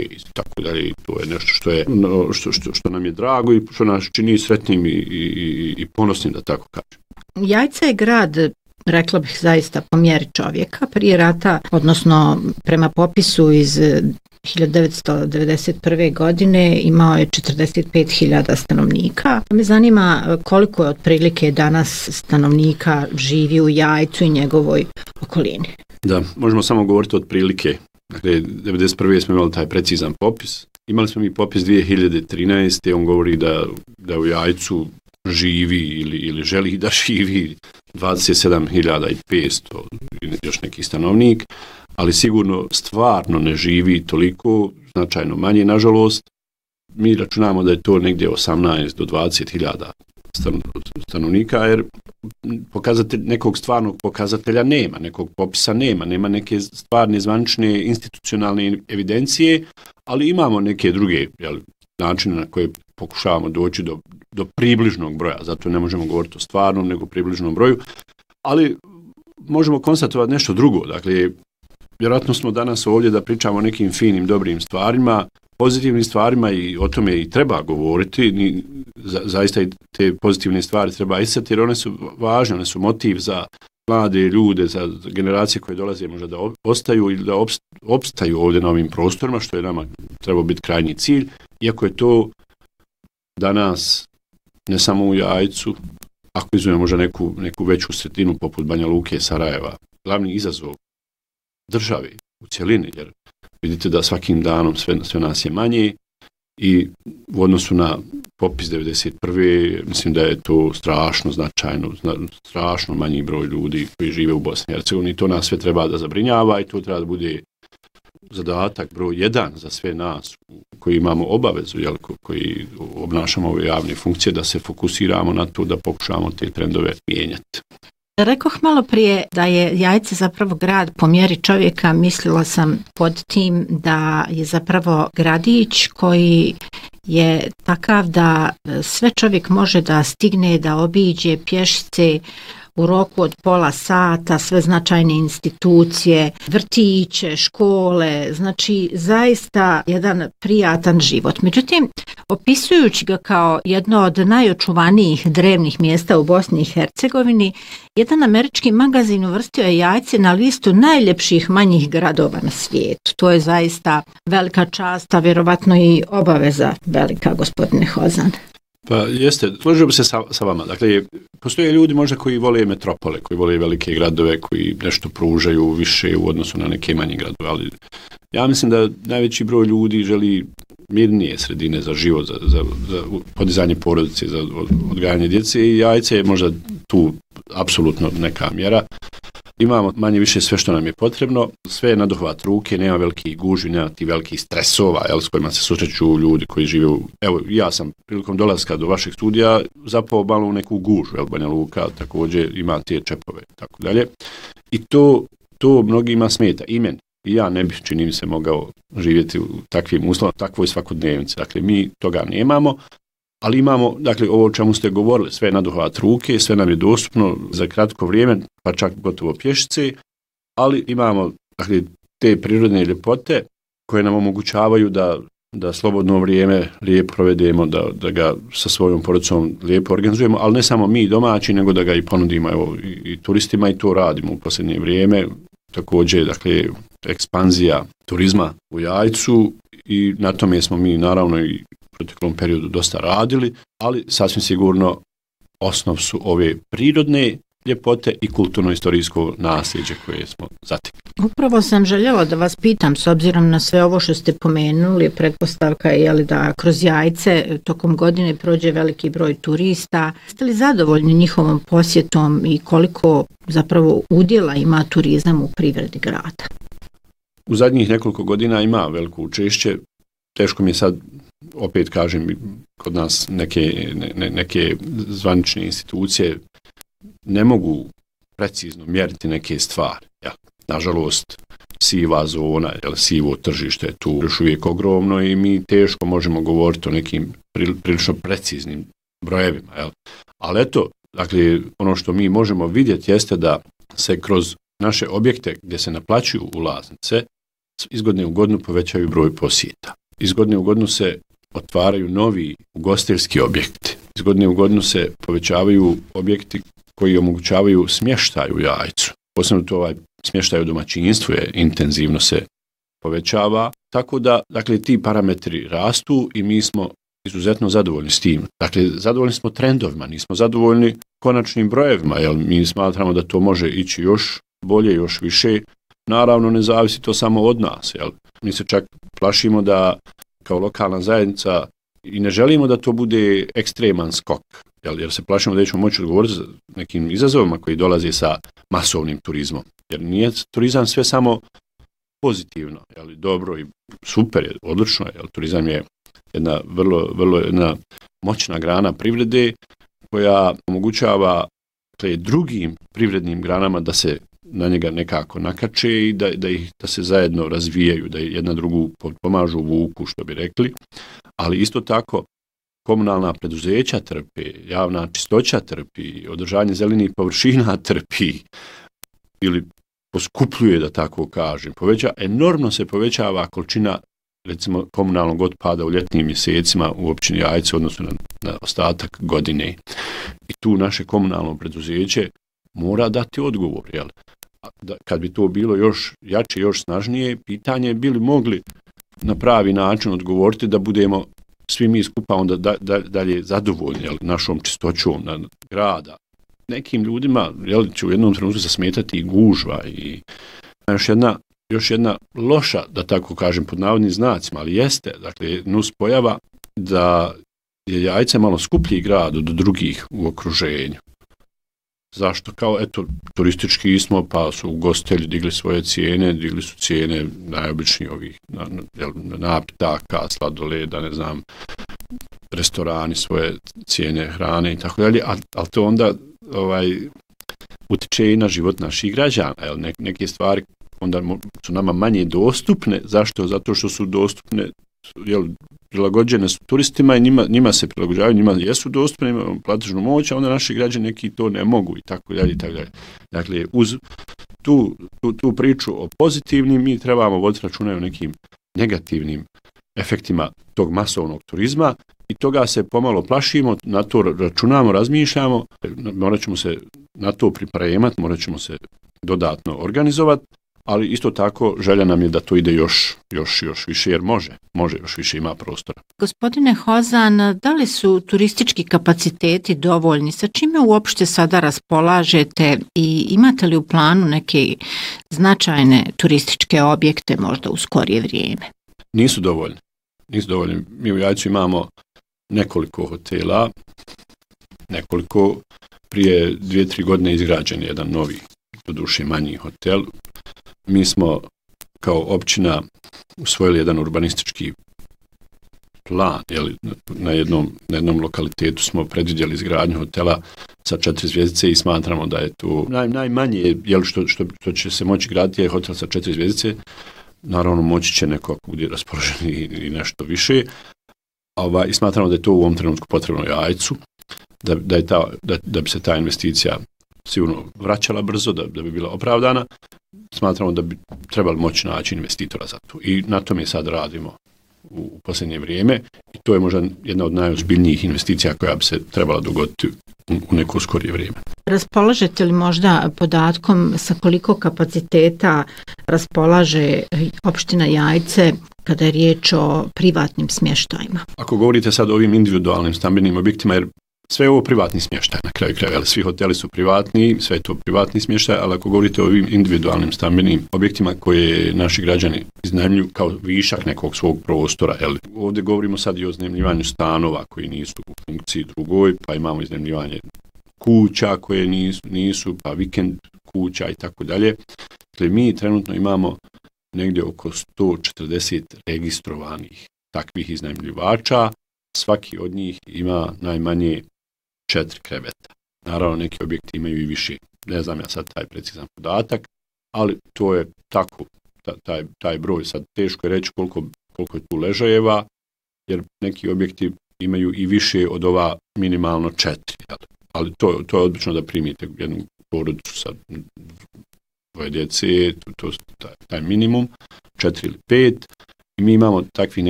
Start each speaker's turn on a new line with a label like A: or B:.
A: i tako dalje. To je nešto što nam je drago i što nas čini sretnim i ponosnim, da tako kažem.
B: Jajce je grad, rekla bih zaista po mjeri čovjeka, prije rata, odnosno prema popisu iz 1991. godine imao je 45.000 stanovnika. Me zanima koliko je otprilike danas stanovnika živi u Jajcu i njegovoj okolini. Da,
A: možemo samo govoriti otprilike. Dakle, 1991. smo imali taj precizan popis. Imali smo i popis 2013. On govori da u Jajcu živi ili želi da živi 27.500 još neki stanovnik, ali sigurno stvarno ne živi toliko, značajno manje, nažalost. Mi računamo da je to negdje 18 do 20.000 stanovnika, jer nekog stvarnog pokazatelja nema, nekog popisa nema neke stvarne zvanične institucionalne evidencije, ali imamo neke druge načine na koje pokušavamo doći do približnog broja, zato ne možemo govoriti o stvarnom, nego približnom broju, ali možemo konstatovati nešto drugo. Dakle, vjerojatno smo danas ovdje da pričamo o nekim finim, dobrim stvarima, pozitivnim stvarima i o tome i treba govoriti. Zaista i te pozitivne stvari treba isticati jer one su važne, one su motiv za mlade ljude, za generacije koje dolaze možda da ostaju ili da opstaju ovdje na ovim prostorima, što je nama trebao biti krajnji cilj, iako je to danas ne samo u Jajcu, ako izuzmemo možda neku veću sredinu poput Banja Luke, Sarajeva, glavni izazov države u cjelini, jer vidite da svakim danom sve nas je manje i u odnosu na popis 1991. mislim da je to strašno značajno, strašno manji broj ljudi koji žive u Bosni i Hercegovini. To nas sve treba da zabrinjava i to treba da bude zadatak broj 1 za sve nas koji imamo obavezu, koji obnašamo ove javne funkcije, da se fokusiramo na to da pokušamo te trendove mijenjati.
B: Rekoh malo prije da je Jajce zapravo grad po mjeri čovjeka, mislila sam pod tim da je zapravo gradić koji je takav da sve čovjek može da stigne, da obiđe pješice u roku od pola sata, sve značajne institucije, vrtiće, škole, znači zaista jedan prijatan život. Međutim, opisujući ga kao jedno od najočuvanijih drevnih mjesta u Bosni i Hercegovini, jedan američki magazin uvrstio je Jajce na listu najljepših manjih gradova na svijetu. To je zaista velika čast, a vjerovatno i obaveza velika, gospodine Hozan.
A: Pa jeste, složio bi se sa vama. Dakle, postoje ljudi možda koji vole metropole, koji vole velike gradove, koji nešto pružaju više u odnosu na neke manje gradove, ali ja mislim da najveći broj ljudi želi mirnije sredine za život, za podizanje porodice, za odgajanje djece i Jajce je možda tu apsolutno neka mjera. Imamo manje više sve što nam je potrebno, sve je na dohvat ruke, nema velikih gužvi, nema ti velikih stresova s kojima se susreću ljudi koji žive Evo, ja sam prilikom dolaska do vašeg studija zapao malo u neku gužvu, Banja Luka također ima te čepove, tako dalje. I to mnogima smeta, i meni. I ja ne bih, čini mi se, mogao živjeti u takvim uslovima, takvoj svakodnevnici. Dakle, mi toga nemamo, ali imamo, dakle, ovo o čemu ste govorili, sve na dohvat ruke, sve nam je dostupno za kratko vrijeme, pa čak gotovo pješice, ali imamo, dakle, te prirodne ljepote koje nam omogućavaju da slobodno vrijeme lijepo provedemo, da ga sa svojom porodicom lijepo organizujemo, ali ne samo mi domaći, nego da ga i ponudimo i turistima i to radimo u posljednje vrijeme. Također, dakle, ekspanzija turizma u Jajcu i na tome smo mi naravno i u proteklom periodu dosta radili, ali sasvim sigurno osnov su ove prirodne ljepote i kulturno-istorijsko nasljeđe koje smo zatekli.
B: Upravo sam željela da vas pitam, s obzirom na sve ovo što ste pomenuli, pretpostavka je da kroz Jajce tokom godine prođe veliki broj turista. Ste li zadovoljni njihovom posjetom i koliko zapravo udjela ima turizam u privredi grada?
A: U zadnjih nekoliko godina ima veliko učešće. Teško mi je sad, opet kažem, kod nas neke zvanične institucije ne mogu precizno mjeriti neke stvari. Ja. Nažalost, siva zona, sivo tržište je tu još uvijek ogromno i mi teško možemo govoriti o nekim prilično preciznim brojevima. Jel? Ali eto, dakle, ono što mi možemo vidjeti jeste da se kroz naše objekte gdje se naplaćuju ulaznice iz godine u godinu povećaju broj posjeta. iz godine u godinu se otvaraju novi ugostiteljski objekti. Iz godine u godinu se povećavaju objekti koji omogućavaju smještaj u Jajcu. Posebno to smještaj u domaćinstvu je intenzivno se povećava. Tako da, dakle, ti parametri rastu i mi smo izuzetno zadovoljni s tim. Dakle, zadovoljni smo trendovima, nismo zadovoljni konačnim brojevima, jer mi smatramo da to može ići još bolje, još više. Naravno, ne zavisi to samo od nas. Jel? Mi se čak plašimo da kao lokalna zajednica i ne želimo da to bude ekstreman skok, jer se plašimo da ćemo moći odgovoriti za nekim izazovima koji dolaze sa masovnim turizmom. Jer nije turizam sve samo pozitivno, jel, dobro i super je, odlično je. Jel, turizam je jedna vrlo jedna moćna grana privrede koja omogućava drugim privrednim granama da se na njega nekako nakače i da se zajedno razvijaju, da jedna drugu pomažu vuku, što bi rekli, ali isto tako komunalna preduzeća trpe, javna čistoća trpi, održanje zelenih površina trpi ili poskupljuje, da tako kažem. Enormno se povećava količina, recimo, komunalnog otpada u ljetnim mjesecima u općini Jajce, odnosno na ostatak godine. I tu naše komunalno preduzeće mora dati odgovor. Jel? Kad bi to bilo još jače, još snažnije, pitanje je bili mogli na pravi način odgovoriti da budemo svi mi skupa onda dalje zadovoljni, jel, našom čistoćom grada. Nekim ljudima, jel, će u jednom trenutku zasmetati i gužva i još jedna loša, da tako kažem, pod navodnim znacima, ali jeste, dakle, nuspojava da je Jajce malo skuplji grad od drugih u okruženju. Zašto? Kao, eto, turistički smo, pa su ugostitelji digli svoje cijene, digli su cijene najobičniji ovih napitaka, sladoleda, ne znam, restorani svoje cijene hrane i tako dalje, ali to onda utiče i na život naših građana. Neke stvari onda su nama manje dostupne. Zašto? Zato što su dostupne, prilagođene su turistima i njima se prilagođavaju, njima jesu dostupne, imaju platežnu moć, a onda naši građani neki to ne mogu i tako dalje i tako dalje. Dakle, uz tu priču o pozitivnim mi trebamo voditi računa o nekim negativnim efektima tog masovnog turizma i toga se pomalo plašimo, na to računamo, razmišljamo, morat ćemo se na to pripremati, morat ćemo se dodatno organizovati, ali isto tako želja nam je da to ide još više, jer može još više, ima prostora.
B: Gospodine Hozan, da li su turistički kapaciteti dovoljni? Sa čime uopšte sada raspolažete i imate li u planu neke značajne turističke objekte možda u skorije vrijeme?
A: Nisu dovoljni. Mi u Jajcu imamo nekoliko hotela, prije 2-3 godine izgrađen je jedan novi, doduše manji hotel. Mi smo kao općina usvojili jedan urbanistički plan, na jednom lokalitetu smo predvidjeli izgradnju hotela sa 4 zvjezdice i smatramo da je to najmanje, što će se moći graditi je hotel sa 4 zvjezdice. Naravno, moći će neko ako bude raspoložen i nešto više. I smatramo da je to u ovom trenutku potrebno Jajcu, da bi se ta investicija sigurno vraćala brzo, da bi bila opravdana. Smatramo da bi trebali moći naći investitora za to. I na tome sad radimo u posljednje vrijeme. I to je možda jedna od najozbiljnijih investicija koja bi se trebala dogoditi u neko skorije vrijeme.
B: Raspolažete li možda podatkom sa koliko kapaciteta raspolaže opština Jajce kada je riječ o privatnim smještajima? Ako
A: govorite sad o ovim individualnim stambenim objektima, jer sve je ovo privatni smještaj na kraju krajeva, svi hoteli su privatni, sve je to privatni smještaj, ali ako govorite o ovim individualnim stambenim objektima koje naši građani iznajmljuju kao višak nekog svog prostora, ovdje govorimo sad i o iznajmljivanju stanova koji nisu u funkciji drugoj, pa imamo iznajmljivanje kuća koje nisu, pa vikend kuća i tako dalje. Dakle, mi trenutno imamo negdje oko 140 registrovanih takvih iznajmljivača, svaki od njih ima najmanje 4 kreveta. Naravno, neki objekti imaju i više. Ne znam ja sad taj precizan podatak, ali to je tako, taj broj. Sad teško je reći koliko je tu ležajeva, jer neki objekti imaju i više od ova minimalno 4. Ali to je odlično da primite jednu porodicu sa 2 djece, to je taj minimum, 4 ili 5. I mi imamo takvih